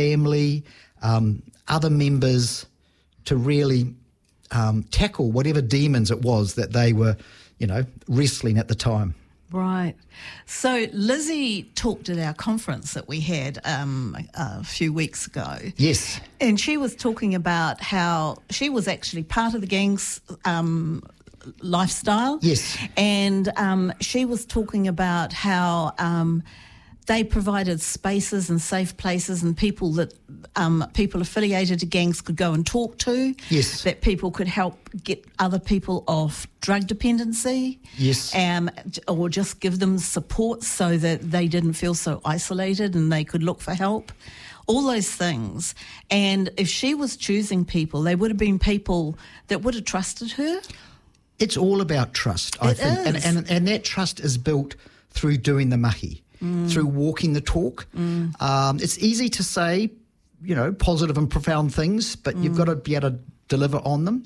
family, other members to really tackle whatever demons it was that they were, wrestling at the time. Right. So Lizzie talked at our conference that we had a few weeks ago. Yes. And she was talking about how she was actually part of the gang's lifestyle. Yes. And she was talking about how they provided spaces and safe places and people that people affiliated to gangs could go and talk to. Yes. That people could help get other people off drug dependency. Yes. Or just give them support so that they didn't feel so isolated and they could look for help. All those things. And if she was choosing people, they would have been people that would have trusted her. It's all about trust, I think. Is. And that trust is built through doing the mahi. Through walking the talk. It's easy to say, positive and profound things, but you've got to be able to deliver on them.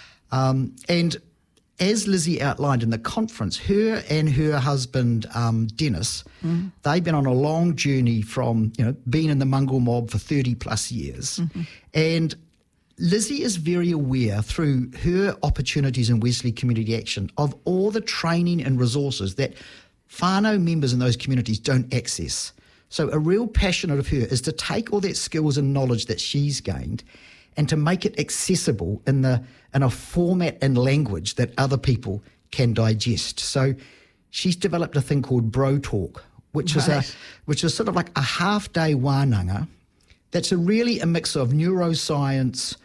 And as Lizzie outlined in the conference, her and her husband, Dennis, they've been on a long journey from, being in the Mongol mob for 30 plus years. And Lizzie is very aware through her opportunities in Wesley Community Action of all the training and resources that whānau members in those communities don't access. So a real passion of her is to take all that skills and knowledge that she's gained and to make it accessible in a format and language that other people can digest. So she's developed a thing called Bro Talk, which is sort of like a half-day wānanga that's really a mix of neuroscience,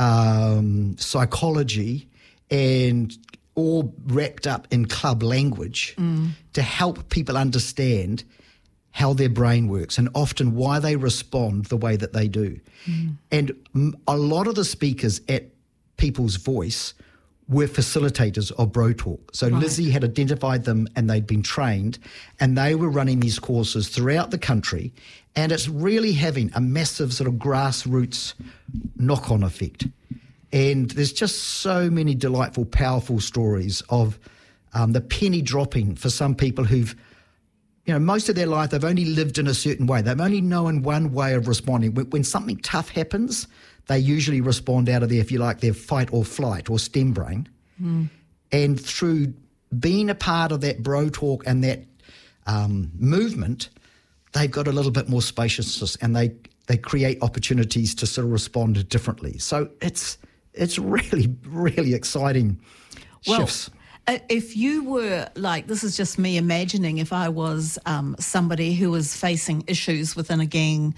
psychology, and all wrapped up in club language to help people understand how their brain works and often why they respond the way that they do. And a lot of the speakers at People's Voice were facilitators of Bro Talk. So Lizzie had identified them and they'd been trained and they were running these courses throughout the country, and it's really having a massive sort of grassroots knock-on effect. And there's just so many delightful, powerful stories of the penny dropping for some people who've, most of their life they've only lived in a certain way. They've only known one way of responding. When something tough happens, they usually respond out of their, if you like, their fight or flight or stem brain. And through being a part of that Bro Talk and that movement, they've got a little bit more spaciousness and they create opportunities to sort of respond differently. So it's really, really exciting shifts. If you were this is just me imagining, if I was somebody who was facing issues within a gang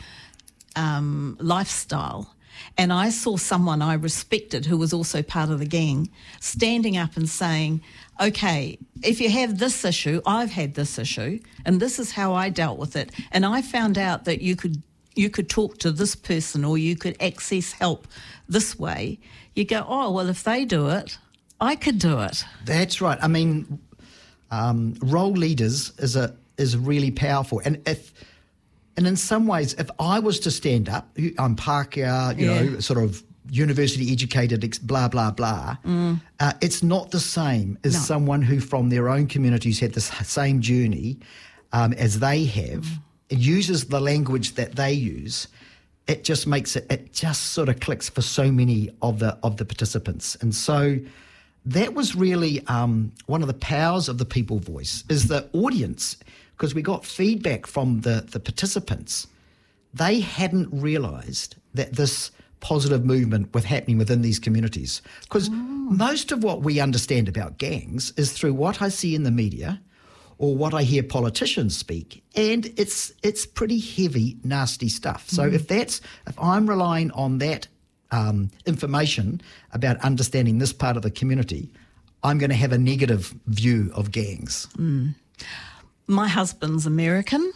lifestyle, and I saw someone I respected who was also part of the gang standing up and saying, okay, if you have this issue, I've had this issue, and this is how I dealt with it, and I found out that you could talk to this person or you could access help this way, you go, oh, well, if they do it, I could do it. That's right. I mean, role leaders is really powerful. And in some ways, if I was to stand up, I'm Pākehā, sort of university educated, blah, blah, blah, it's not the same as someone who from their own communities had the same journey as they have, uses the language that they use. It just makes it just sort of clicks for so many of the participants. And so that was really one of the powers of the People Voice is the audience, because we got feedback from the participants. They hadn't realised that this positive movement was happening within these communities. Because most of what we understand about gangs is through what I see in the media or what I hear politicians speak, and it's pretty heavy, nasty stuff. So if I'm relying on that information about understanding this part of the community, I'm going to have a negative view of gangs. My husband's American,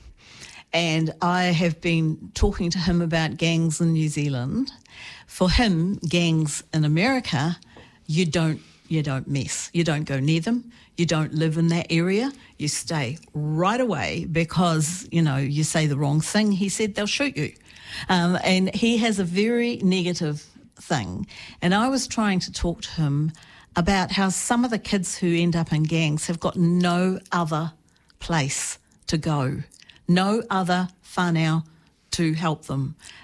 and I have been talking to him about gangs in New Zealand. For him, gangs in America, you don't mess. You don't go near them. You don't live in that area. You stay right away because, you say the wrong thing. He said they'll shoot you. And he has a very negative thing. And I was trying to talk to him about how some of the kids who end up in gangs have got no other place to go, no other whānau to help them.